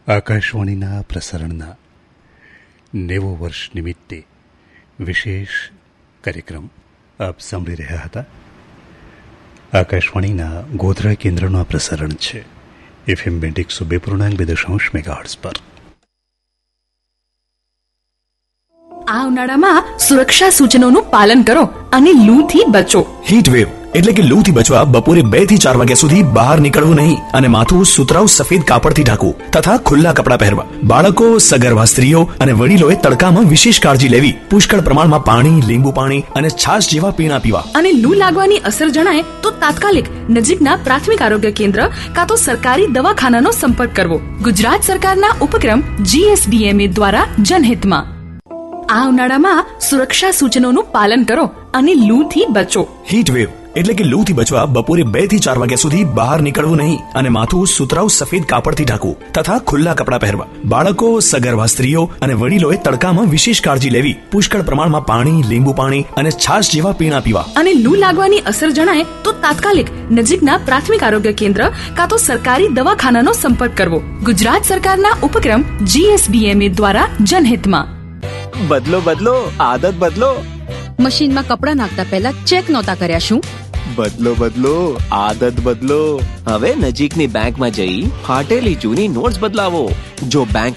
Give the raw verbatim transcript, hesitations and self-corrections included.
આકાશવાણીના પ્રસારણના નેવું વર્ષ નિમિત્તે વિશેષ કાર્યક્રમ આપ સાંભળી રહ્યા હતા. આકાશવાણીના ગોધરા કેન્દ્રનું આ પ્રસારણ છે. એફએમ બેન્ડ એકસો બે પૂર્ણાંક બે દશાંશ મેગાહર્ટ્ઝ પર. આ ઉનાળામાં સુરક્ષા સૂચનોનું પાલન કરો અને લૂથી બચો. હીટ વેવ એટલે કે લૂથી બચવા બપોરે બે થી ચાર વાગ્યા સુધી બહાર નીકળવું નહીં અને માથું સુતરાઉ સફેદ કાપડથી ઢાંકવું તથા ખુલ્લા કપડાં પહેરવા. બાળકો, સગર્ભા સ્ત્રીઓ અને વડીલોએ તડકામાં વિશેષ કાળજી લેવી. પુષ્કળ પ્રમાણમાં પાણી, લીંબુ પાણી અને છાશ જેવા પીણા પીવા. અને લૂ લાગવાની અસર જણાય તો તાત્કાલિક નજીકના પ્રાથમિક આરોગ્ય કેન્દ્ર કાં તો સરકારી દવાખાનાનો સંપર્ક કરવો. ગુજરાત સરકારના ઉપક્રમ જીએસડીએમએ દ્વારા જનહિતમાં. આ ઉનાળામાં સુરક્ષા સૂચનોનું પાલન કરો અને લૂથી બચો. હીટ વેવ એટલે કે લૂથી બચવા બપોરે બે થી ચાર વાગ્યા સુધી બહાર નીકળવું નહીં અને માથું સુતરાઉ સફેદ કાપડથી ઢાંકવું તથા ખુલ્લા કપડાં પહેરવા. બાળકો, સગર્ભા સ્ત્રીઓ અને વડીલોએ તડકામાં વિશેષ કાળજી લેવી. પુષ્કળ પ્રમાણમાં પાણી, લીંબુ પાણી અને છાશ જેવા પીણા પીવા. અને લૂ લાગવાની અસર જણાય તો તાત્કાલિક નજીકના પ્રાથમિક આરોગ્ય કેન્દ્ર કાં તો સરકારી દવાખાનાનો સંપર્ક કરવો. ગુજરાત સરકારના ઉપક્રમ જીએસડીએમએ દ્વારા જનહિતમાં. બદલો બદલો આદત બદલો. મશીનમાં કપડાં નાખતા પહેલા ચેક નહોતા કર્યા શું? બદલો બદલો આદત બદલો. હવે નજીકની બેંકમાં જઈ ફાટેલી જૂની નોટ્સ બદલાવો. જો બેંક